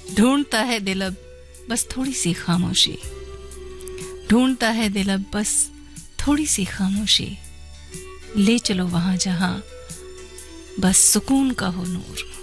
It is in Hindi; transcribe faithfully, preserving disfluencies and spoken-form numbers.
ढूंढता है दिल अब बस थोड़ी सी खामोशी, ढूंढता है दिल अब बस थोड़ी सी खामोशी, ले चलो वहां जहां बस सुकून का हो नूर।